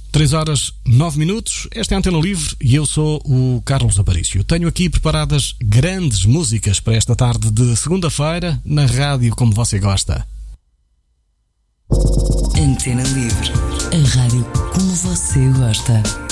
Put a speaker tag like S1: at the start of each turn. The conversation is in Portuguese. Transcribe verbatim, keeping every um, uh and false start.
S1: três horas, nove minutos, esta é a Antena Livre e eu sou o Carlos Aparício. Tenho aqui preparadas grandes músicas para esta tarde de segunda-feira, na rádio como você gosta.
S2: Antena Livre, a rádio como você gosta.